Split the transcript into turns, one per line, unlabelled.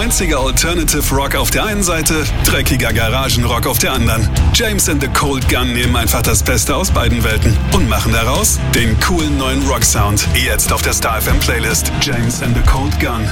90er Alternative Rock auf der einen Seite, dreckiger Garagenrock auf der anderen. James and the Cold Gun nehmen einfach das Beste aus beiden Welten und machen daraus den coolen neuen Rock-Sound. Jetzt auf der Star FM Playlist. James and the Cold Gun.